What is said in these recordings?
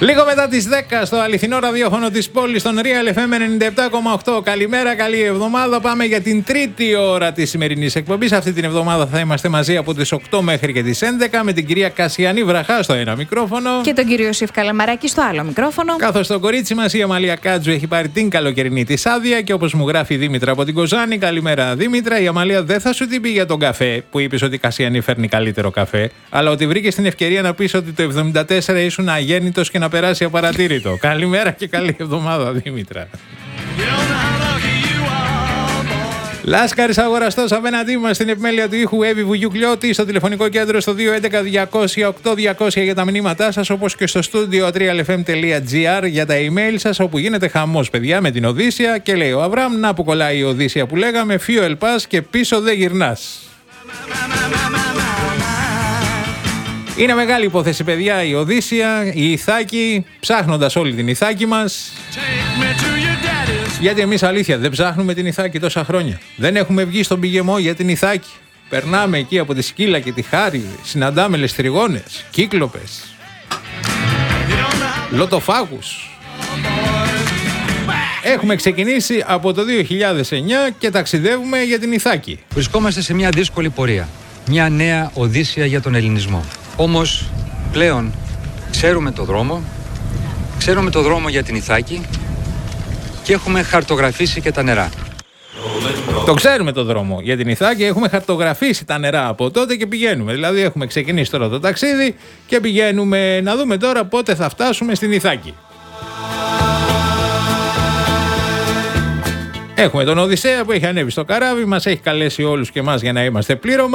Λίγο μετά τις 10 στο αληθινό ραδιόφωνο της πόλης, στον Real FM 97,8. Καλημέρα, καλή εβδομάδα. Πάμε για την τρίτη ώρα της σημερινής εκπομπής. Αυτή την εβδομάδα θα είμαστε μαζί από τις 8 μέχρι και τις 11 με την κυρία Κασιανή Βραχά στο ένα μικρόφωνο. Και τον κύριο Ιωσήφ Καλαμαράκη στο άλλο μικρόφωνο. Καθώς το κορίτσι μας, η Αμαλία Κάτζου, έχει πάρει την καλοκαιρινή της άδεια και όπως μου γράφει η Δήμητρα από την Κοζάνη. Καλημέρα, Δήμητρα. Η Αμαλία δεν θα σου την πει για τον καφέ που είπες ότι η Κασιανή φέρνει καλύτερο καφέ, αλλά ότι βρήκε την ευκαιρία να πεις ότι το 74 ήσουν αγέννητος και να περάσει απαρατήρητο. Καλημέρα και καλή εβδομάδα, Δήμητρα. Λάσκαρης αγοραστός απέναντί μας στην επιμέλεια του ήχου Εύη Βουγιουκλιώτη, στο τηλεφωνικό κέντρο στο 211-200-8200 για τα μηνύματά σας, όπως και στο στούντιο trialfm.gr για τα email σας, όπου γίνεται χαμός, παιδιά, με την Οδύσσια. Και λέει ο Αβραάμ, να που κολλάει η Οδύσσια που λέγαμε, φύο ελπάς και πίσω δεν γυρνάς. Είναι μεγάλη υπόθεση, παιδιά, η Οδύσσια, η Ιθάκη, ψάχνοντας όλη την Ιθάκη μας. Γιατί εμείς αλήθεια δεν ψάχνουμε την Ιθάκη τόσα χρόνια. Δεν έχουμε βγει στον πηγεμό για την Ιθάκη. Περνάμε εκεί από τη Σκύλα και τη Χάρη, συναντάμε λεστριγόνες, κύκλοπες, λοτοφάγους. Έχουμε ξεκινήσει από το 2009 και ταξιδεύουμε για την Ιθάκη. Βρισκόμαστε σε μια δύσκολη πορεία. Μια νέα Οδύσσια για τον ελληνισμό. Όμως πλέον ξέρουμε το δρόμο για την Ιθάκη και έχουμε χαρτογραφήσει και τα νερά. Το ξέρουμε το δρόμο για την Ιθάκη, έχουμε χαρτογραφήσει τα νερά από τότε και πηγαίνουμε. Δηλαδή έχουμε ξεκινήσει τώρα το ταξίδι και πηγαίνουμε να δούμε τώρα πότε θα φτάσουμε στην Ιθάκη. Έχουμε τον Οδυσσέα που έχει ανέβει στο καράβι, μας έχει καλέσει όλους και εμάς για να είμαστε πλήρωμα.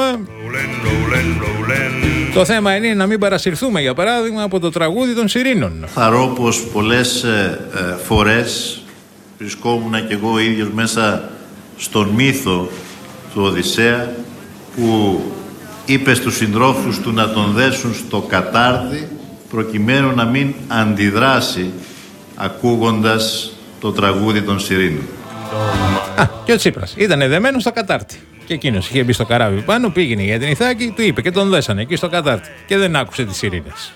Το θέμα είναι να μην παρασυρθούμε, για παράδειγμα, από το τραγούδι των Σιρήνων. Θαρώ πως πολλές φορές βρισκόμουν και εγώ ο ίδιος μέσα στον μύθο του Οδυσσέα, που είπε στους συντρόφους του να τον δέσουν στο κατάρτι προκειμένου να μην αντιδράσει ακούγοντας το τραγούδι των Σιρήνων. Και ο Τσίπρας ήταν δεμένος στο κατάρτι. Και εκείνος είχε μπει στο καράβι πάνω, πήγαινε για την Ιθάκη, του είπε και τον δέσανε εκεί στο κατάρτι. Και δεν άκουσε τις σιρήνες.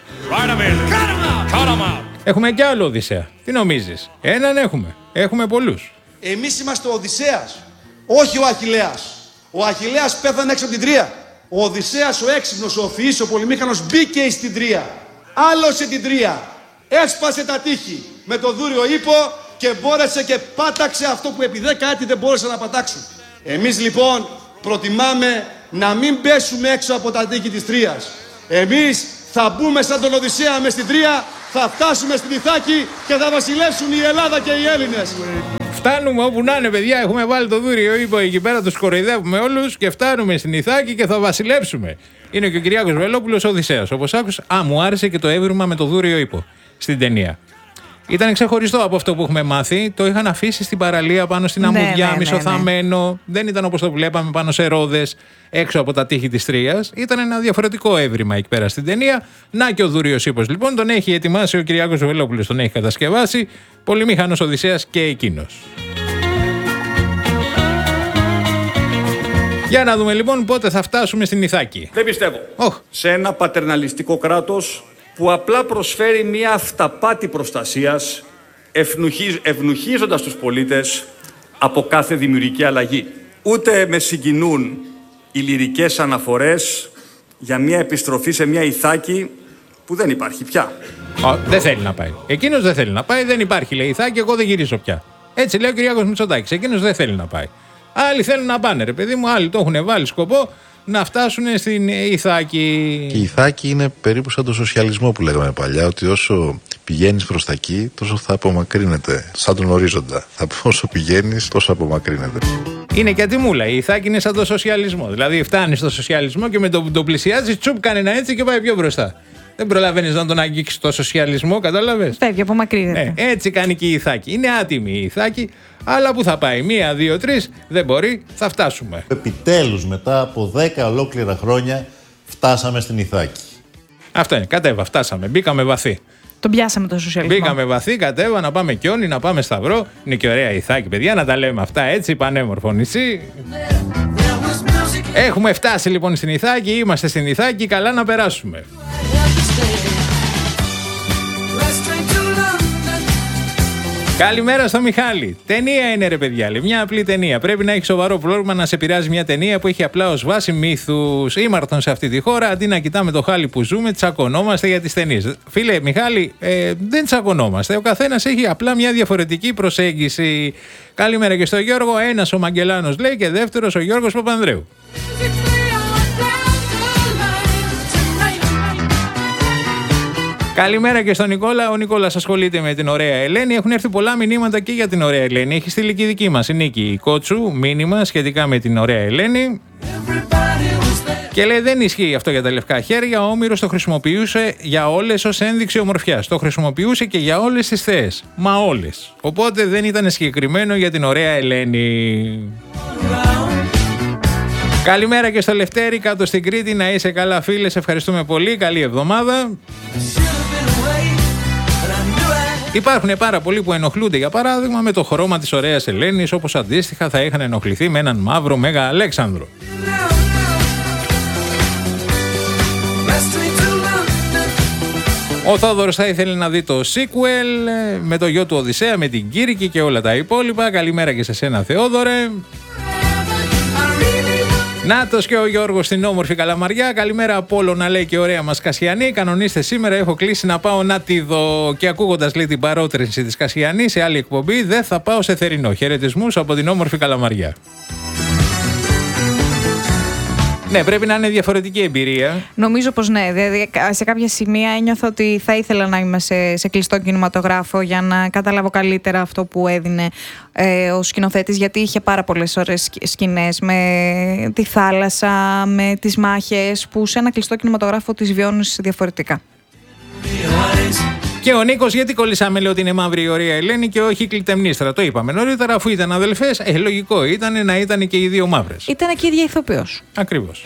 Έχουμε κι άλλο Οδυσσέα. Τι νομίζεις? Έναν έχουμε. Έχουμε πολλούς. Εμείς είμαστε ο Οδυσσέας, όχι ο Αχιλλέας. Ο Αχιλλέας πέθανε έξω από την Τρία. Ο Οδυσσέας, ο έξυπνος, ο ευφυής, ο πολυμήχανος, μπήκε στην Τρία. Άλωσε την Τρία. Έσπασε τα τείχη με το δούριο ύπο και μπόρεσε και πάταξε αυτό που επί 10 έτη δεν μπόρεσε να πατάξουν. Εμείς λοιπόν προτιμάμε να μην πέσουμε έξω από τα τείχη της Τρίας. Εμείς θα μπούμε σαν τον Οδυσσέα μες στην Τρία, θα φτάσουμε στην Ιθάκη και θα βασιλεύσουν η Ελλάδα και οι Έλληνες. Φτάνουμε όπου να είναι, παιδιά. Έχουμε βάλει το δούριο ύπο εκεί πέρα, τους κοροϊδεύουμε όλους και φτάνουμε στην Ιθάκη και θα βασιλέψουμε. Είναι και ο Κυριάκος Βελόπουλος ο Οδυσσέας. Όπως άκουσα, μου άρεσε και το έβριμα με το δούριο ύπο στην ταινία. Ήταν ξεχωριστό από αυτό που έχουμε μάθει. Το είχαν αφήσει στην παραλία πάνω στην αμμουδιά, μισοθαμένο. Δεν ήταν όπως το βλέπαμε πάνω σε ρόδες έξω από τα τείχη της Τρίας. Ήταν ένα διαφορετικό έβριμα εκεί πέρα στην ταινία. Να και ο δούριος ύπος λοιπόν, τον έχει ετοιμάσει ο Κυριάκος Βελόπουλος, τον έχει κατασκευάσει. Πολυμήχανος Οδυσσέας και εκείνος. Για να δούμε λοιπόν πότε θα φτάσουμε στην Ιθάκη. Δεν πιστεύω σε ένα πατερναλιστικό κράτος που απλά προσφέρει μια αυταπάτη προστασίας, ευνουχίζοντας τους πολίτες από κάθε δημιουργική αλλαγή. Ούτε με συγκινούν οι λυρικές αναφορές για μια επιστροφή σε μια Ιθάκη που δεν υπάρχει πια. Δεν θέλει να πάει. Εκείνος δεν θέλει να πάει, δεν υπάρχει, λέει Ιθάκη, εγώ δεν γυρίζω πια. Έτσι λέει ο Κυριάκος Μητσοτάκης. Εκείνος δεν θέλει να πάει. Άλλοι θέλουν να πάνε, ρε παιδί μου, άλλοι το έχουν βάλει σκοπό να φτάσουν στην Ιθάκη. Και η Ιθάκη είναι περίπου σαν το σοσιαλισμό που λέγαμε παλιά, ότι όσο πηγαίνεις προς τα εκεί, τόσο θα απομακρύνεται. Σαν τον ορίζοντα. Όσο πηγαίνεις, τόσο απομακρύνεται. Είναι και ατιμούλα. Η Ιθάκη είναι σαν το σοσιαλισμό. Δηλαδή, φτάνει στο σοσιαλισμό και με το πλησιάζει, τσουπ, κάνει ένα έτσι και πάει πιο μπροστά. Δεν προλαβαίνεις να τον αγγίξεις στο σοσιαλισμό, κατάλαβες. Φεύγει, απομακρύνεται. Έτσι κάνει και η Ιθάκη. Είναι άτιμη η Ιθάκη, αλλά που θα πάει? 1, 2, 3, δεν μπορεί, θα φτάσουμε. Επιτέλους, μετά από 10 ολόκληρα χρόνια, φτάσαμε στην Ιθάκη. Αυτό είναι, κατέβα, φτάσαμε, μπήκαμε βαθύ. Τον πιάσαμε το σοσιαλισμό. Μπήκαμε βαθύ, κατέβα, να πάμε Κιόνι, να πάμε Σταυρό. Είναι και ωραία η Ιθάκη, παιδιά, να τα λέμε αυτά έτσι, πανέμορφο νησί. Έχουμε φτάσει λοιπόν στην Ιθάκη, είμαστε στην Ιθάκη, καλά να περάσουμε. Καλημέρα στο Μιχάλη. Ταινία είναι, ρε παιδιά, λέει. Μια απλή ταινία. Πρέπει να έχει σοβαρό πρόβλημα να σε πειράζει μια ταινία που έχει απλά ως βάση μύθους. Ήμαρτον σε αυτή τη χώρα, αντί να κοιτάμε το χάλι που ζούμε, τσακωνόμαστε για τις ταινίες. Φίλε Μιχάλη, δεν τσακωνόμαστε. Ο καθένας έχει απλά μια διαφορετική προσέγγιση. Καλημέρα και στο Γιώργο. Ένας ο Μαγκελάνος λέει και δεύτερος ο Γιώργος Παπανδρέου. Καλημέρα και στον Νικόλα. Ο Νικόλας ασχολείται με την ωραία Ελένη. Έχουν έρθει πολλά μηνύματα και για την ωραία Ελένη. Έχει στείλει και η δική μας η Νίκη Κότσου μήνυμα σχετικά με την ωραία Ελένη. Και λέει δεν ισχύει αυτό για τα λευκά χέρια. Ο Όμηρος το χρησιμοποιούσε για όλες ως ένδειξη ομορφιάς. Το χρησιμοποιούσε και για όλες τις θέες. Μα όλες. Οπότε δεν ήταν συγκεκριμένο για την ωραία Ελένη. Καλημέρα και στο Λευτέρη κάτω στην Κρήτη. Να είσαι καλά, φίλε. Σε ευχαριστούμε πολύ. Καλή εβδομάδα. Υπάρχουν πάρα πολλοί που ενοχλούνται, για παράδειγμα, με το χρώμα της ωραίας Ελένης, όπως αντίστοιχα θα είχαν ενοχληθεί με έναν μαύρο Μέγα Αλέξανδρο. Ο Θόδωρος θα ήθελε να δει το sequel με το γιο του Οδυσσέα, με την Κύρικη και όλα τα υπόλοιπα. Καλημέρα και σε σένα, Θεόδωρε. Νάτος και ο Γιώργος στην όμορφη Καλαμαριά. Καλημέρα από όλο να λέει και ωραία μας Κασιανή. Κανονίστε σήμερα, έχω κλείσει να πάω να τη δω. Και ακούγοντας λέει την παρότρινση της Κασιανή σε άλλη εκπομπή, δεν θα πάω σε θερινό. Χαιρετισμούς από την όμορφη Καλαμαριά. Ναι, πρέπει να είναι διαφορετική εμπειρία. Νομίζω πως ναι. Δηλαδή, σε κάποια σημεία ένιωθα ότι θα ήθελα να είμαι σε κλειστό κινηματογράφο για να καταλάβω καλύτερα αυτό που έδινε ο σκηνοθέτης. Γιατί είχε πάρα πολλές ωραίες σκηνές με τη θάλασσα, με τις μάχες που σε ένα κλειστό κινηματογράφο τις βιώνεις διαφορετικά. Και ο Νίκος, γιατί κολλήσαμε, λέει ότι είναι μαύρη η ωραία Ελένη και όχι η Κλητεμνίστρα. Το είπαμε νωρίτερα, αφού ήταν αδελφές. Λογικό ήταν να ήταν και οι δύο μαύρες. Ήταν και η ίδια ηθοποιός. Ακριβώς.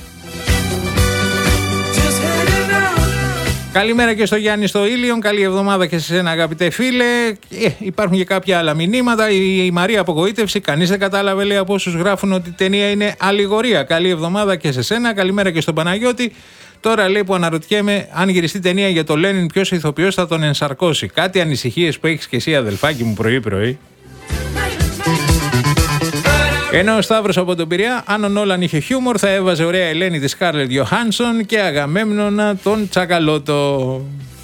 Καλημέρα και στο Γιάννη στο Ήλιον. Καλή εβδομάδα και σε εσένα, αγαπητέ φίλε. Υπάρχουν και κάποια άλλα μηνύματα. Η Μαρία απογοήτευση. Κανείς δεν κατάλαβε, λέει, από όσους γράφουν ότι η ταινία είναι αλληγορία. Καλή εβδομάδα και σε σένα. Καλημέρα και στον Παναγιώτη. Τώρα λέει που αναρωτιέμαι αν γυριστεί ταινία για το Λένιν, ποιος ηθοποιός θα τον ενσαρκώσει. Κάτι ανησυχίες που έχεις και εσύ, αδελφάκι μου, πρωί-πρωί. Ενώ ο Σταύρος από τον Πειραιά, αν ο Νόλαν είχε χιούμορ, θα έβαζε ωραία Ελένη τη Σκάρλετ Γιοχάνσον και Αγαμέμνονα τον Τσακαλώτο.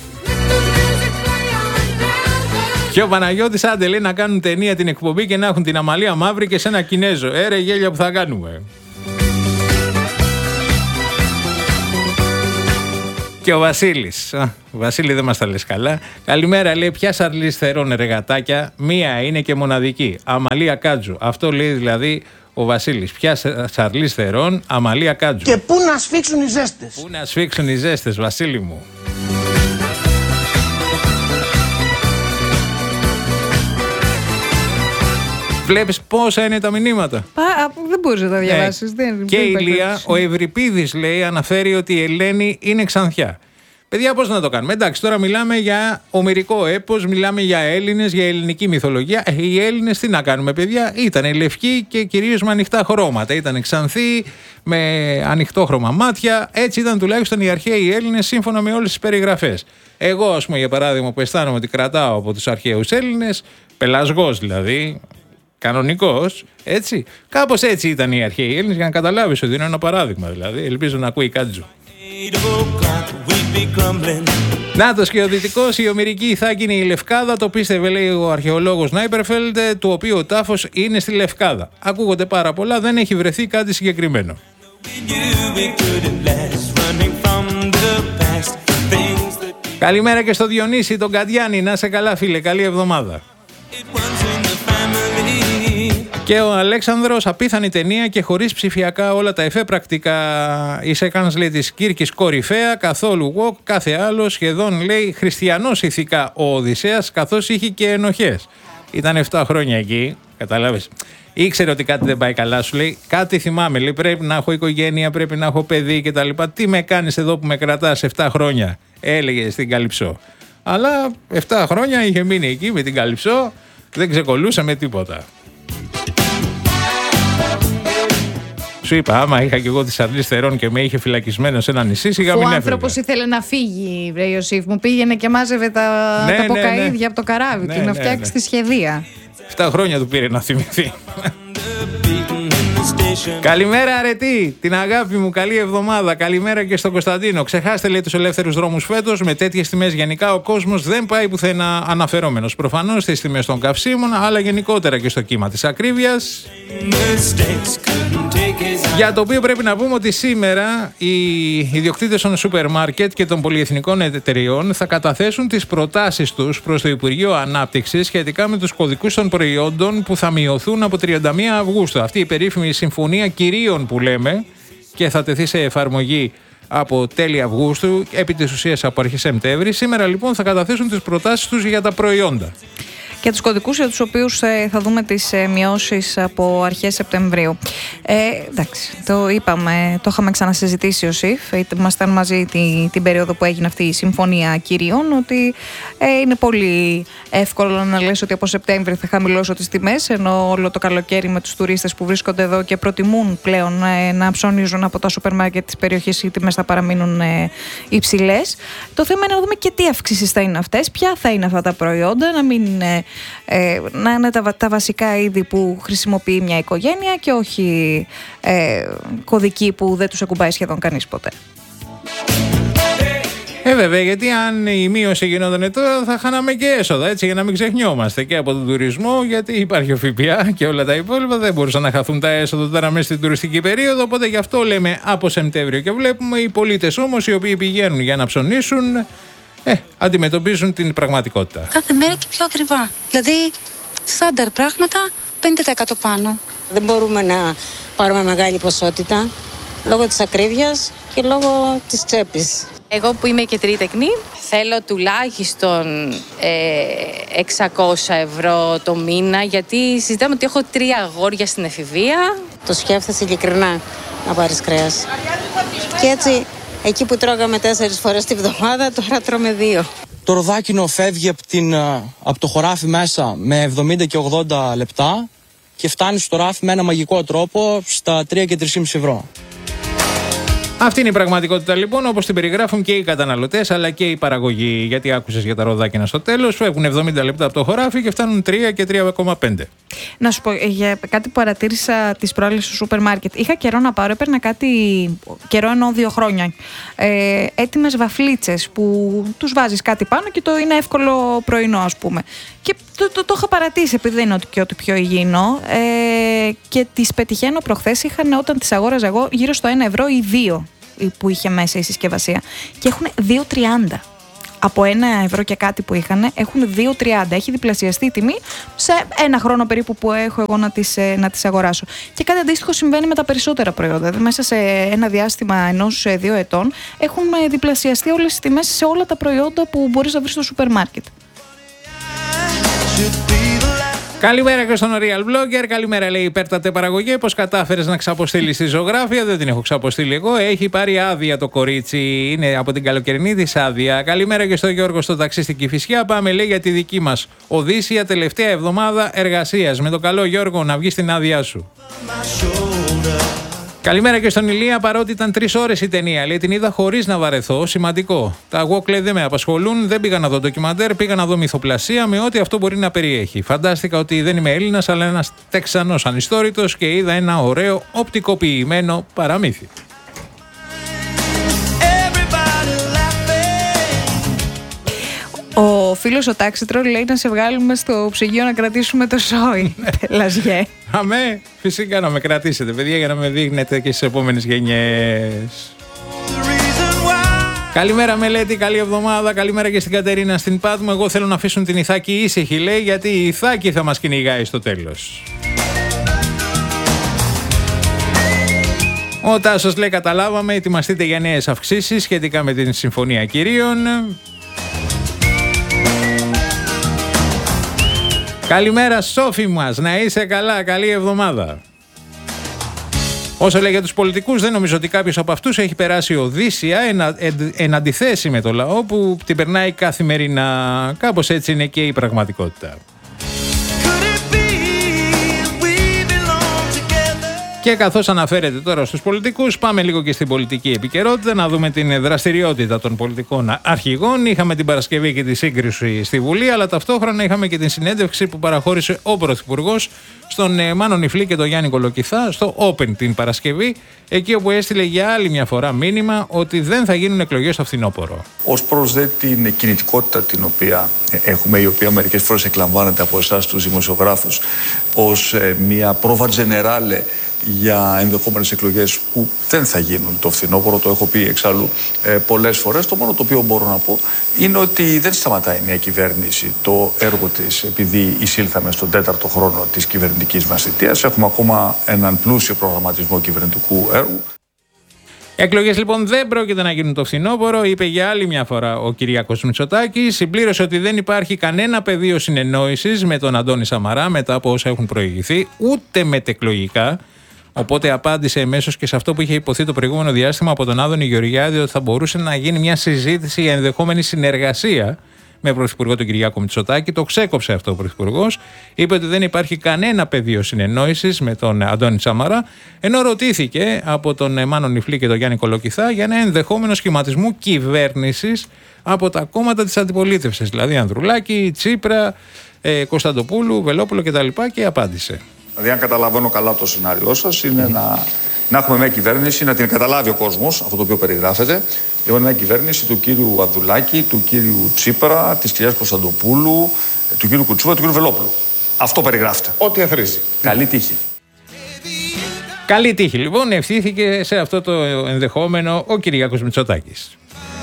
Και ο Παναγιώτης, άντε λέει να κάνουν ταινία την εκπομπή και να έχουν την Αμαλία Μαύρη και σε ένα Κινέζο. Ρε γέλια που θα κάνουμε. Και ο Βασίλης. Βασίλη, δεν μας τα λες καλά. Καλημέρα, λέει. Ποια Σαρλίς Θερών, ρε γατάκια. Μία είναι και μοναδική. Αμαλία Κάτζου. Αυτό λέει δηλαδή ο Βασίλης. Ποια Σαρλίς Θερών, Αμαλία Κάτζου. Και πού να σφίξουν οι ζέστες. Πού να σφίξουν οι ζέστες, Βασίλη μου. Βλέπεις πόσα είναι τα μηνύματα. Δεν μπορείς να τα διαβάσεις. Και η Ηλία, ο Ευρυπίδης λέει, αναφέρει ότι η Ελένη είναι Ξανθιά. Παιδιά, πώς να το κάνουμε. Εντάξει, τώρα μιλάμε για ομηρικό έπος, μιλάμε για Έλληνες, για ελληνική μυθολογία. Οι Έλληνες τι να κάνουμε, παιδιά. Ήταν λευκοί και κυρίως με ανοιχτά χρώματα. Ήταν ξανθοί, με ανοιχτόχρωμα μάτια. Έτσι ήταν τουλάχιστον οι αρχαίοι Έλληνες, σύμφωνα με όλες τις περιγραφές. Εγώ, ας πούμε, για παράδειγμα, που αισθάνομαι ότι κρατάω από τους αρχαίους Έλληνες, πελασγός δηλαδή. Κανονικός, έτσι. Κάπως έτσι ήταν οι αρχαίοι Έλληνες, για να καταλάβεις ότι είναι ένα παράδειγμα δηλαδή. Ελπίζω να ακούει Κάτζου. Νάτος και ο Δυτικός, η ομηρική Ιθάκη είναι η Λευκάδα. Το πίστευε, λέει ο αρχαιολόγος Νάιπερφελντ, του οποίου ο τάφος είναι στη Λευκάδα. Ακούγονται πάρα πολλά, δεν έχει βρεθεί κάτι συγκεκριμένο. Καλημέρα και στο Διονύση, τον Καντιάνη. Να σε καλά, φίλε. Καλή εβδομάδα. Και ο Αλέξανδρος, απίθανη ταινία και χωρίς ψηφιακά όλα τα εφέ πρακτικά. Η σεκάνς, λέει, της Κύρκης κορυφαία, καθόλου walk, κάθε άλλο σχεδόν, λέει, χριστιανός ηθικά ο Οδυσσέας, καθώς είχε και ενοχές. Ήταν 7 χρόνια εκεί, κατάλαβες. Ήξερε ότι κάτι δεν πάει καλά, σου λέει. Κάτι θυμάμαι, λέει, πρέπει να έχω οικογένεια, πρέπει να έχω παιδί κτλ. Τι με κάνεις εδώ που με κρατάς 7 χρόνια, έλεγε στην Καλυψό. Αλλά 7 χρόνια είχε μείνει εκεί με την Καλυψό, δεν ξεκολούσε με τίποτα. Σου είπα, άμα είχα και εγώ τη Σαρλί Θερών και με είχε φυλακισμένο σε ένα νησί, σιγά μην έφευγα. Ο άνθρωπος ήθελε να φύγει, βρε Ιωσήφ μου. Πήγαινε και μάζευε τα ποκαΐδια από το καράβι του να φτιάξει τη σχεδία. 7 χρόνια του πήρε να θυμηθεί. Καλημέρα αρετή, την αγάπη μου, καλή εβδομάδα. Καλημέρα και στον Κωνσταντίνο. Ξεχάστε, λέει, τους ελεύθερους δρόμους φέτος. Με τέτοιες τιμές γενικά ο κόσμος δεν πάει πουθενά, αναφερόμενος προφανώς στις τιμές των καυσίμων, αλλά γενικότερα και στο κύμα της ακρίβειας. Για το οποίο πρέπει να πούμε ότι σήμερα οι ιδιοκτήτες των σούπερ μάρκετ και των πολυεθνικών εταιριών θα καταθέσουν τις προτάσεις τους προς το Υπουργείο Ανάπτυξης σχετικά με τους κωδικούς των προϊόντων που θα μειωθούν από 31 Αυγούστου. Αυτή η περίφημη συμφωνία κυρίων που λέμε, και θα τεθεί σε εφαρμογή από τέλη Αυγούστου, επί της ουσίας από αρχές Σεπτέμβρη. Σήμερα λοιπόν θα καταθέσουν τις προτάσεις τους για τα προϊόντα. Και τους κωδικούς για τους οποίους θα δούμε τις μειώσεις από αρχές Σεπτεμβρίου. Εντάξει, το είπαμε, το είχαμε ξανασυζητήσει ο ΣΥΦ, ήμασταν μαζί την περίοδο που έγινε αυτή η συμφωνία κυρίων, ότι είναι πολύ εύκολο να λες ότι από Σεπτέμβρη θα χαμηλώσω τις τιμές, ενώ όλο το καλοκαίρι με τους τουρίστες που βρίσκονται εδώ και προτιμούν πλέον να ψωνίζουν από τα σούπερ μάρκετ της περιοχής, οι τιμές θα παραμείνουν υψηλές. Το θέμα είναι να δούμε και τι αυξήσεις θα είναι αυτές, ποια θα είναι αυτά τα προϊόντα, να είναι τα βασικά είδη που χρησιμοποιεί μια οικογένεια και όχι κωδικοί που δεν τους ακουμπάει σχεδόν κανείς ποτέ. Βέβαια, γιατί αν η μείωση γινόταν τώρα θα χάναμε και έσοδα, έτσι, για να μην ξεχνιόμαστε, και από τον τουρισμό, γιατί υπάρχει ο ΦΠΑ και όλα τα υπόλοιπα, δεν μπορούσαν να χαθούν τα έσοδα τώρα μέσα στην τουριστική περίοδο, οπότε γι' αυτό λέμε από Σεπτέμβριο και βλέπουμε. Οι πολίτες όμως, οι οποίοι πηγαίνουν για να ψωνίσουν, αντιμετωπίζουν την πραγματικότητα. Κάθε μέρα και πιο ακριβά. Δηλαδή, στάνταρ πράγματα, 50% πάνω. Δεν μπορούμε να πάρουμε μεγάλη ποσότητα, λόγω της ακρίβειας και λόγω της τσέπης. Εγώ που είμαι και τρίτεκνη, θέλω τουλάχιστον 600 ευρώ το μήνα, γιατί συζητάμε ότι έχω 3 αγόρια στην εφηβεία. Το σκέφτεσαι ειλικρινά να πάρεις κρέας. Και έτσι, εκεί που τρώγαμε 4 φορές τη βδομάδα, τώρα τρώμε 2. Το ροδάκινο φεύγει από το χωράφι μέσα με 70 και 80 λεπτά και φτάνει στο ράφι με ένα μαγικό τρόπο στα 3 και 3,5 ευρώ. Αυτή είναι η πραγματικότητα λοιπόν, όπως την περιγράφουν και οι καταναλωτές αλλά και η παραγωγή. Γιατί άκουσες για τα ροδάκινα στο τέλος, φεύγουν 70 λεπτά από το χωράφι και φτάνουν 3 και 3,5. Να σου πω για κάτι που παρατήρησα τις προάλλες στο σούπερ μάρκετ. Είχα καιρό να πάρω, έπαιρνα κάτι καιρό, εννοώ 2 χρόνια. Έτοιμες βαφλίτσες που τους βάζεις κάτι πάνω και το είναι εύκολο πρωινό, ας πούμε. Και το είχα παρατήσει, επειδή δεν είναι ό,τι πιο υγιεινό. Και τις πετυχαίνω προχθές. Είχαν, όταν τις αγόραζα εγώ, γύρω στο 1 ευρώ ή 2 που είχε μέσα η συσκευασία. Και έχουν 2,30. Από 1 ευρώ και κάτι που είχαν, έχουν 2,30. Έχει διπλασιαστεί η τιμή σε 1 χρόνο περίπου που έχω εγώ να τις αγοράσω. Και κάτι αντίστοιχο συμβαίνει με τα περισσότερα προϊόντα. Μέσα σε ένα διάστημα 1-2 ετών έχουν διπλασιαστεί όλες οι τιμές σε όλα τα προϊόντα που μπορείς να βρεις στο σούπερ μάρκετ. Καλημέρα και στον Real Blogger. Καλημέρα, λέει υπέρτατε παραγωγέ. Πώς κατάφερες να ξαποστείλεις τη ζωγράφια? Δεν την έχω ξαποστείλει εγώ. Έχει πάρει άδεια το κορίτσι. Είναι από την καλοκαιρινή της άδεια. Καλημέρα και στον Γιώργο στο ταξί στην Κηφισιά. Πάμε, λέει, για τη δική μας Οδύσσια, τελευταία εβδομάδα εργασίας. Με το καλό, Γιώργο, να βγεις την άδειά σου. Καλημέρα και στον Ηλία, παρότι ήταν 3 ώρες η ταινία. Λέει, την είδα χωρίς να βαρεθώ. Σημαντικό. Τα walk, λέει, δεν με απασχολούν. Δεν πήγα να δω ντοκιμαντέρ. Πήγα να δω μυθοπλασία με ό,τι αυτό μπορεί να περιέχει. Φαντάστηκα ότι δεν είμαι Έλληνας, αλλά ένας Τεξανός ανιστόρητος και είδα ένα ωραίο οπτικοποιημένο παραμύθι. Ο φίλος ο Τάξιτρο λέει να σε βγάλουμε στο ψυγείο να κρατήσουμε το σόι. Λαζιέ. Αμέ, φυσικά να με κρατήσετε, παιδιά, για να με δείχνετε και στις επόμενες γενιές. Καλημέρα Μελέτη, καλή εβδομάδα. Καλημέρα και στην Κατερίνα στην Πάτμο. Εγώ θέλω να αφήσουν την Ιθάκη ήσυχη, λέει, γιατί η Ιθάκη θα μας κυνηγάει στο τέλος. Ο Τάσος λέει, καταλάβαμε, ετοιμαστείτε για νέες αυξήσεις σχετικά με την συμφωνία κυρίων. Καλημέρα Σόφη μας, να είσαι καλά, καλή εβδομάδα. Όσο λέει για τους πολιτικούς, δεν νομίζω ότι κάποιος από αυτούς έχει περάσει Οδύσσια εν αντιθέσει με το λαό που την περνάει καθημερινά. Κάπως έτσι είναι και η πραγματικότητα. Και καθώς αναφέρεται τώρα στους πολιτικούς, πάμε λίγο και στην πολιτική επικαιρότητα, να δούμε την δραστηριότητα των πολιτικών αρχηγών. Είχαμε την Παρασκευή και τη σύγκριση στη Βουλή, αλλά ταυτόχρονα είχαμε και την συνέντευξη που παραχώρησε ο Πρωθυπουργός στον Μάνο Νιφλή και τον Γιάννη Κολοκυθά στο Open την Παρασκευή, εκεί όπου έστειλε για άλλη μια φορά μήνυμα ότι δεν θα γίνουν εκλογές στο φθινόπωρο. Ως προς την κινητικότητα την οποία έχουμε, η οποία μερικές φορές εκλαμβάνεται από εσάς τους δημοσιογράφους ως μια πρόβα τζενεράλε για ενδεχόμενες εκλογές που δεν θα γίνουν το φθινόπωρο, το έχω πει εξάλλου πολλές φορές. Το μόνο το οποίο μπορώ να πω είναι ότι δεν σταματάει μια κυβέρνηση το έργο της επειδή εισήλθαμε στον 4ο χρόνο της κυβερνητικής μας θητείας. Έχουμε ακόμα έναν πλούσιο προγραμματισμό κυβερνητικού έργου. Εκλογές λοιπόν δεν πρόκειται να γίνουν το φθινόπωρο, είπε για άλλη μια φορά ο Κυριάκος Μητσοτάκης. Συμπλήρωσε ότι δεν υπάρχει κανένα πεδίο συνεννόησης με τον Αντώνη Σαμαρά μετά από όσα έχουν προηγηθεί, ούτε μετεκλογικά. Οπότε απάντησε εμέσως και σε αυτό που είχε υποθεί το προηγούμενο διάστημα από τον Άδωνη Γεωργιάδη, ότι θα μπορούσε να γίνει μια συζήτηση για ενδεχόμενη συνεργασία με Πρωθυπουργό τον Κυριάκο Μητσοτάκη. Το ξέκοψε αυτό ο Πρωθυπουργός. Είπε ότι δεν υπάρχει κανένα πεδίο συνεννόησης με τον Αντώνη Σαμαρά, ενώ ρωτήθηκε από τον Μάνο Νιφλή και τον Γιάννη Κολοκυθά για ένα ενδεχόμενο σχηματισμό κυβέρνησης από τα κόμματα της αντιπολίτευσης, δηλαδή Ανδρουλάκη, Τσίπρα, Κωνσταντοπούλου, Βελόπουλο κτλ. Και απάντησε. Δηλαδή, αν καταλαβαίνω καλά το σενάριό σας, είναι να έχουμε μια κυβέρνηση, να την καταλάβει ο κόσμος, αυτό το οποίο περιγράφεται. Λοιπόν, μια κυβέρνηση του κύριου Ανδρουλάκη, του κύριου Τσίπρα, της κυρίας Κωνσταντοπούλου, του κύριου Κουτσούβα, του κύριου Βελόπουλου. Αυτό περιγράφεται. Ό,τι αθροίζει. Καλή τύχη. Καλή τύχη, λοιπόν, ευθύθηκε σε αυτό το ενδεχόμενο ο Κυριάκος Μητσοτάκης.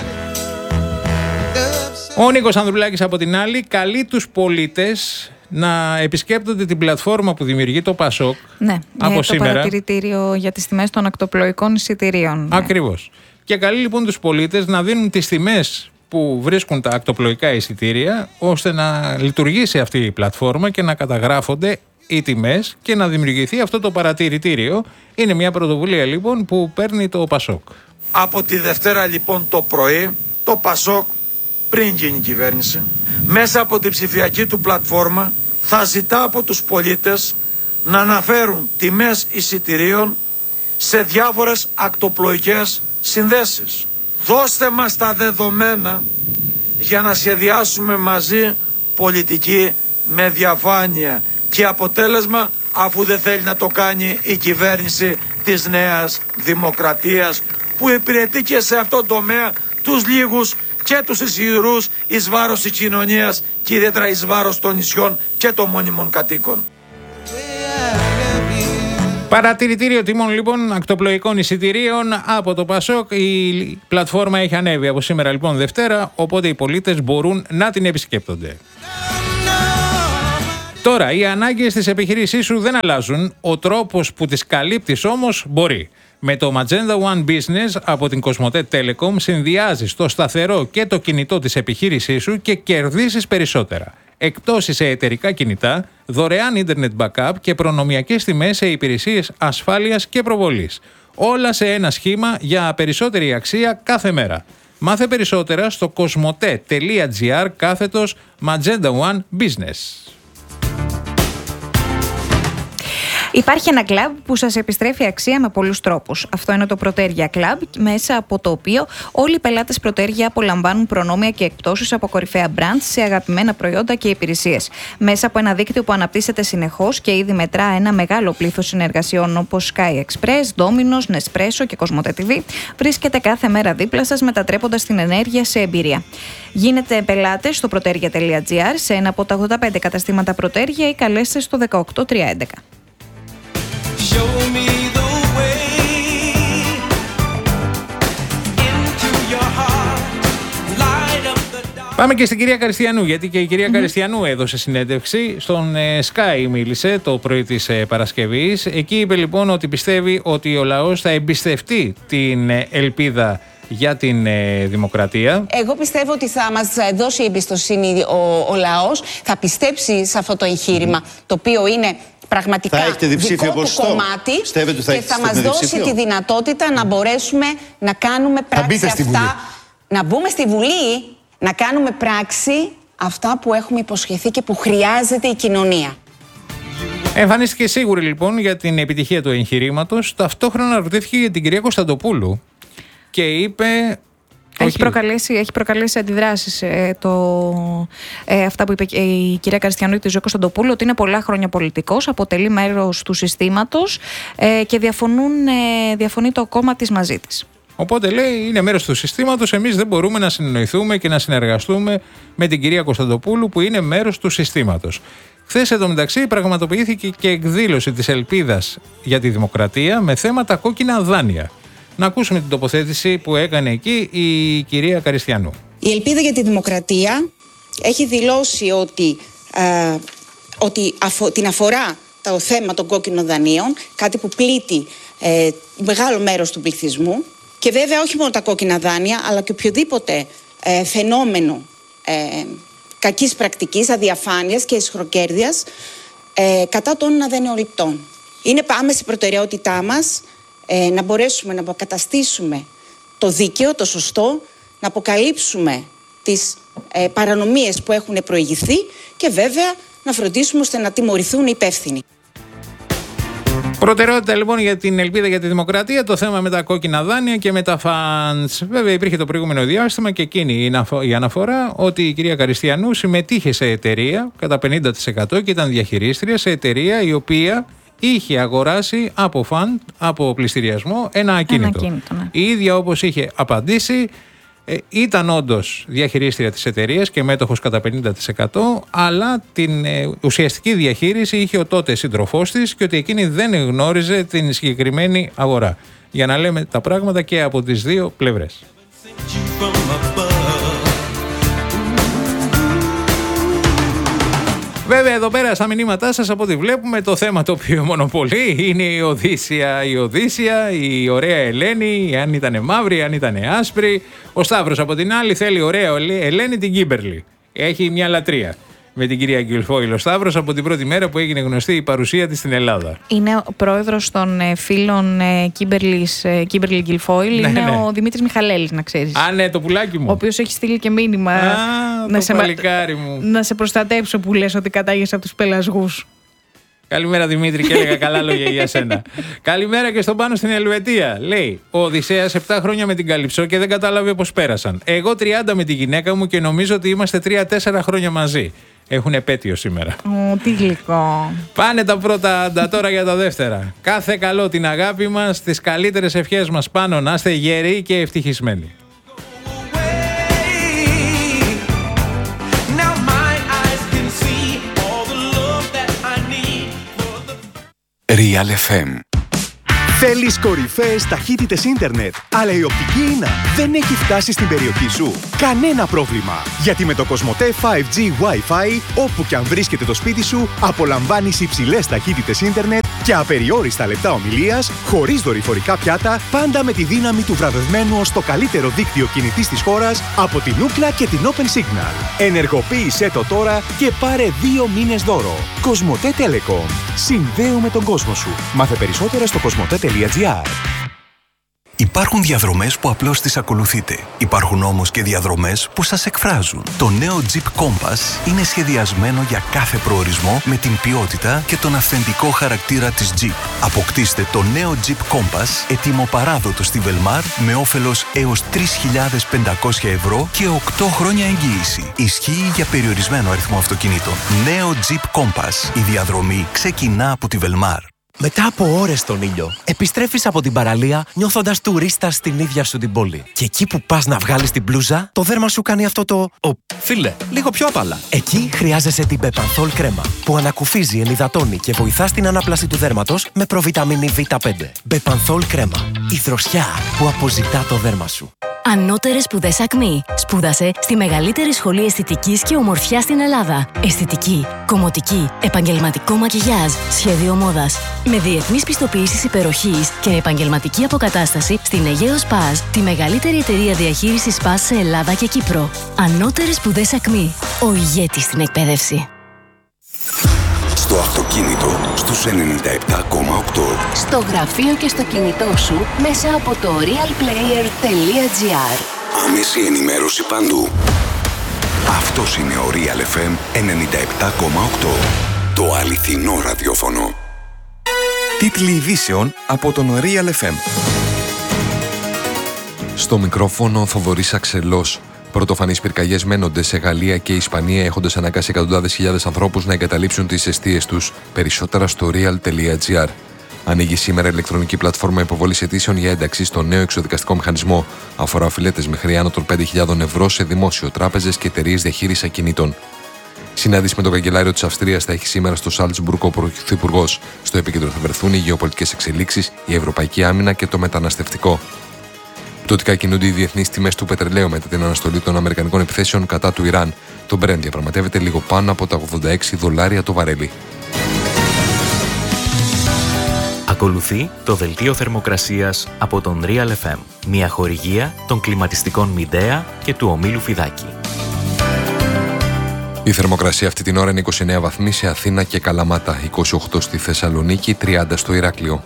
Ο Νίκος Ανδρουλάκης από την άλλη καλεί τους πολίτες να επισκέπτονται την πλατφόρμα που δημιουργεί το ΠΑΣΟΚ από σήμερα. Το παρατηρητήριο για τις τιμές των ακτοπλοϊκών εισιτηρίων. Ακριβώς. Και καλεί λοιπόν τους πολίτες να δίνουν τις τιμές που βρίσκουν τα ακτοπλοϊκά εισιτήρια, ώστε να λειτουργήσει αυτή η πλατφόρμα και να καταγράφονται οι τιμές και να δημιουργηθεί αυτό το παρατηρητήριο. Είναι μια πρωτοβουλία λοιπόν που παίρνει το ΠΑΣΟΚ. Από τη Δευτέρα λοιπόν το πρωί το ΠΑΣΟΚ, πριν γίνει κυβέρνηση, μέσα από την ψηφιακή του πλατφόρμα θα ζητά από τους πολίτες να αναφέρουν τιμές εισιτηρίων σε διάφορες ακτοπλοϊκές συνδέσεις. Δώστε μας τα δεδομένα για να σχεδιάσουμε μαζί πολιτική με διαφάνεια και αποτέλεσμα, αφού δεν θέλει να το κάνει η κυβέρνηση της Νέας Δημοκρατίας, που υπηρετεί και σε αυτό το τομέα τους λίγους και τους ισχυρούς εις βάρος της κοινωνίας και ιδιαίτερα εις βάρος των νησιών και των μόνιμων κατοίκων. Παρατηρητήριο τιμών λοιπόν ακτοπλοϊκών εισιτηρίων από το ΠΑΣΟΚ. Η πλατφόρμα έχει ανέβει από σήμερα λοιπόν Δευτέρα, οπότε οι πολίτες μπορούν να την επισκέπτονται. Τώρα, οι ανάγκες της επιχείρησής σου δεν αλλάζουν, ο τρόπος που τις καλύπτεις όμως μπορεί. Με το Magenda One Business από την Cosmote Telecom συνδυάζεις το σταθερό και το κινητό της επιχείρησής σου και κερδίσεις περισσότερα. Εκπτώσεις σε εταιρικά κινητά, δωρεάν internet backup και προνομιακές τιμές σε υπηρεσίες ασφάλειας και προβολής. Όλα σε ένα σχήμα για περισσότερη αξία κάθε μέρα. Μάθε περισσότερα στο cosmote.gr/Magenda One Business. Υπάρχει ένα κλαμπ που σας επιστρέφει αξία με πολλούς τρόπους. Αυτό είναι το Protergia Club, μέσα από το οποίο όλοι οι πελάτες Protergia απολαμβάνουν προνόμια και εκπτώσεις από κορυφαία brands σε αγαπημένα προϊόντα και υπηρεσίες. Μέσα από ένα δίκτυο που αναπτύσσεται συνεχώς και ήδη μετρά ένα μεγάλο πλήθος συνεργασιών όπως Sky Express, Domino's, Nespresso και Cosmote TV, βρίσκεται κάθε μέρα δίπλα σας, μετατρέποντας την ενέργεια σε εμπειρία. Γίνετε πελάτες στο protergia.gr, σε ένα από τα 85 καταστήματα Protergia ή καλέστε στο 18311. Πάμε και στην κυρία Καριστιανού, γιατί και η κυρία Καριστιανού έδωσε συνέντευξη. Στον Sky μίλησε το πρωί της Παρασκευής. Εκεί είπε λοιπόν ότι πιστεύει ότι ο λαός θα εμπιστευτεί την ελπίδα για την δημοκρατία. Εγώ πιστεύω ότι θα μας δώσει εμπιστοσύνη ο λαός, θα πιστέψει σε αυτό το εγχείρημα, το οποίο είναι πραγματικά δικό του κομμάτι και θα μας δώσει τη δυνατότητα να μπορέσουμε να κάνουμε πράξη αυτά, να μπούμε στη Βουλή, να κάνουμε πράξη αυτά που έχουμε υποσχεθεί και που χρειάζεται η κοινωνία. Εμφανίστηκε σίγουρη λοιπόν για την επιτυχία του εγχειρήματος. Ταυτόχρονα ρωτήθηκε για την κυρία Κωνσταντοπούλου και είπε. Έχει προκαλέσει αντιδράσεις αυτά που είπε η κυρία Καριστιανού τη Ζωή Κωνσταντοπούλου, ότι είναι πολλά χρόνια πολιτικός, αποτελεί μέρος του συστήματος και διαφωνεί το κόμμα της μαζί της. Οπότε λέει είναι μέρος του συστήματος, εμείς δεν μπορούμε να συνεννοηθούμε και να συνεργαστούμε με την κυρία Κωνσταντοπούλου που είναι μέρος του συστήματος. Χθες εντωμεταξύ πραγματοποιήθηκε και εκδήλωση της Ελπίδας για τη Δημοκρατία με θέματα κόκκινα δάνεια. Να ακούσουμε την τοποθέτηση που έκανε εκεί η κυρία Καριστιανού. Η Ελπίδα για τη Δημοκρατία έχει δηλώσει ότι την αφορά το θέμα των κόκκινων δανείων, κάτι που πλήττει μεγάλο μέρος του πληθυσμού, και βέβαια όχι μόνο τα κόκκινα δάνεια, αλλά και οποιοδήποτε φαινόμενο κακής πρακτικής, αδιαφάνειας και ισχροκέρδειας κατά των αδανειοληπτών. Είναι άμεση προτεραιότητά μας να μπορέσουμε να αποκαταστήσουμε το δίκαιο, το σωστό, να αποκαλύψουμε τις παρανομίες που έχουν προηγηθεί και βέβαια να φροντίσουμε ώστε να τιμωρηθούν οι υπεύθυνοι. Προτεραιότητα λοιπόν για την Ελπίδα για τη Δημοκρατία, το θέμα με τα κόκκινα δάνεια και με τα φαντς. Βέβαια υπήρχε το προηγούμενο διάστημα και εκείνη η αναφορά ότι η κυρία Καριστιανού συμμετείχε σε εταιρεία κατά 50% και ήταν διαχειρίστρια σε εταιρεία η οποία είχε αγοράσει από φαντ, από πληστηριασμό, ένα ακίνητο. Ναι. Η ίδια, όπως είχε απαντήσει, ήταν όντως διαχειρίστρια της εταιρείας και μέτοχος κατά 50%, αλλά την ουσιαστική διαχείριση είχε ο τότε σύντροφός της και ότι εκείνη δεν γνώριζε την συγκεκριμένη αγορά. Για να λέμε τα πράγματα και από τις δύο πλευρές. Βέβαια εδώ πέρα στα μηνύματά σας από ό,τι βλέπουμε το θέμα το οποίο μονοπολεί είναι η Οδύσσια, η ωραία Ελένη, αν ήταν μαύρη, αν ήταν άσπρη. Ο Σταύρος από την άλλη θέλει ωραία Ελένη την Κίμπερλι. Έχει μια λατρεία με την κυρία Γκυλφόιλ ο Σταύρος από την πρώτη μέρα που έγινε γνωστή η παρουσία της στην Ελλάδα. Είναι ο πρόεδρος των φίλων Κίμπερλι Γκυλφόιλ, είναι ο Δημήτρης Μιχαλέλης, να ξέρεις. Α, ναι, το πουλάκι μου. Ο οποίος έχει στείλει και μήνυμα να σε προστατέψω που λες ότι κατάγεσαι από τους πελασγούς. Καλημέρα Δημήτρη και έλεγα καλά λόγια για σένα. Καλημέρα και στον Πάνο στην Ελβετία. Λέει, ο Οδυσσέας 7 χρόνια με την Καλυψό και δεν κατάλαβε πώς πέρασαν. Εγώ 30 με τη γυναίκα μου και νομίζω ότι είμαστε 3-4 χρόνια μαζί. Έχουν επέτειο σήμερα. Τι γλυκό. Πάνε τα πρώτα τώρα για τα δεύτερα. Κάθε καλό την αγάπη μας, τις καλύτερες ευχές μας πάνω, να είστε γεροί και ευτυχισμένοι. Real FM. Θέλεις κορυφαίες ταχύτητες ίντερνετ, αλλά η οπτική ίνα δεν έχει φτάσει στην περιοχή σου? Κανένα πρόβλημα, γιατί με το Κοσμοτέ 5G Wi-Fi, όπου και αν βρίσκεται το σπίτι σου, απολαμβάνεις υψηλές ταχύτητες ίντερνετ και απεριόριστα λεπτά ομιλίας, χωρίς δορυφορικά πιάτα, πάντα με τη δύναμη του βραβευμένου ως το καλύτερο δίκτυο κινητής της χώρας από την Ookla και την Open Signal. Ενεργοποίησέ το τώρα και πάρε 2 μήνες δώρο. Κοσμοτέ Telecom. Συνδέουμε τον κόσμο σου. Μάθε περισσότερα στο κοσμοτέ.gr. Υπάρχουν διαδρομές που απλώς τις ακολουθείτε. Υπάρχουν όμως και διαδρομές που σας εκφράζουν. Το νέο Jeep Compass είναι σχεδιασμένο για κάθε προορισμό με την ποιότητα και τον αυθεντικό χαρακτήρα της Jeep. Αποκτήστε το νέο Jeep Compass έτοιμο παράδοτο στη Velmar με όφελος έως 3.500 ευρώ και 8 χρόνια εγγύηση. Ισχύει για περιορισμένο αριθμό αυτοκινήτων. Νέο Jeep Compass. Η διαδρομή ξεκινά από τη Velmar. Μετά από ώρες στον ήλιο, επιστρέφεις από την παραλία νιώθοντας τουρίστας στην ίδια σου την πόλη. Και εκεί που πας να βγάλεις την μπλούζα, το δέρμα σου κάνει αυτό το φίλε, λίγο πιο απαλά. Εκεί χρειάζεσαι την Bepanthol κρέμα, που ανακουφίζει, ενυδατώνει και βοηθά στην ανάπλαση του δέρματος με προβιταμίνη Β5. Bepanthol κρέμα, η δροσιά που αποζητά το δέρμα σου. Ανώτερες σπουδές ΑΚΜΗ. Σπούδασε στη μεγαλύτερη σχολή αισθητικής και ομορφιάς στην Ελλάδα. Αισθητική, κομμωτική, επαγγελματικό μακιγιάζ, σχέδιο μόδας. Με διεθνείς πιστοποιήσεις υπεροχής και επαγγελματική αποκατάσταση στην Αιγαίο Σπαζ, τη μεγαλύτερη εταιρεία διαχείρισης Σπαζ σε Ελλάδα και Κύπρο. Ανώτερες σπουδές ΑΚΜΗ. Ο ηγέτης στην εκπαίδευση. Στο αυτοκίνητο στους 97,8. Στο γραφείο και στο κινητό σου μέσα από το realplayer.gr. Άμεση ενημέρωση παντού. Αυτός είναι ο Real FM 97,8. Το αληθινό ραδιόφωνο. Τίτλοι ειδήσεων από τον Real FM. Στο μικρόφωνο Θοδωρής Αξελός. Πρωτοφανείς πυρκαγιές μένονται σε Γαλλία και Ισπανία, έχοντας αναγκάσει εκατοντάδες χιλιάδες ανθρώπους να εγκαταλείψουν τις εστίες τους. Περισσότερα στο real.gr. Ανοίγει σήμερα ηλεκτρονική πλατφόρμα υποβολής αιτήσεων για ένταξη στο νέο εξοδικαστικό μηχανισμό. Αφορά οφειλέτες μέχρι άνω των 5.000 ευρώ σε δημόσιο, τράπεζες και εταιρείες διαχείρισης ακινήτων. Συνάντηση με τον καγκελάριο της Αυστρίας θα έχει σήμερα στο Σάλτσμπουργκ ο Πρωθυπουργός. Στο επίκεντρο θα βρεθούν οι γεωπολιτικές εξελίξεις, η ευρωπαϊκή άμυνα και το μεταναστευτικό. Πτωτικά κινούνται οι διεθνείς τιμές του πετρελαίου μετά την αναστολή των αμερικανικών επιθέσεων κατά του Ιράν. Το Brent διαπραγματεύεται λίγο πάνω από τα $86 το βαρέλι. Ακολουθεί το δελτίο θερμοκρασίας από τον Real FM. Μια χορηγία των κλιματιστικών Midea και του ομίλου Φιδάκη. Η θερμοκρασία αυτή την ώρα είναι 29 βαθμοί σε Αθήνα και Καλαμάτα, 28 στη Θεσσαλονίκη, 30 στο Ηράκλειο.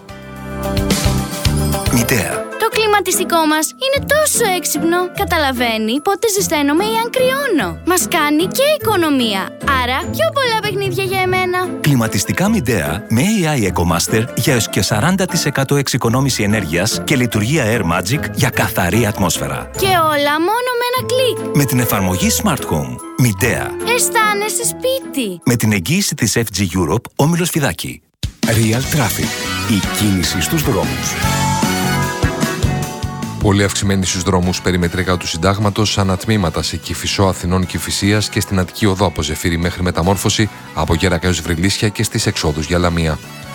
Midea. Το κλιματιστικό μας είναι τόσο έξυπνο. Καταλαβαίνει πότε ζεσταίνομαι ή αν κρυώνω. Μας κάνει και οικονομία. Άρα πιο πολλά παιχνίδια για εμένα. Κλιματιστικά Midea με AI EcoMaster για έως και 40% εξοικονόμηση ενέργειας και λειτουργία Air Magic για καθαρή ατμόσφαιρα. Και όλα μόνο με ένα κλικ. Με την εφαρμογή Smart Home. Midea. Αισθάνεσαι σπίτι. Με την εγγύηση της FG Europe, όμιλος Φιδάκη. Real Traffic. Η κίνηση στους δρόμους. Πολύ αυξημένη στους δρόμους περιμετρικά του Συντάγματος, ανατμήματα σε Κηφισό, Αθηνών, Κηφισίας και στην Αττική Οδό από Ζεφύρι μέχρι Μεταμόρφωση, από Γέρακα έως Βρυλίσια και στις εξόδους για Λαμία.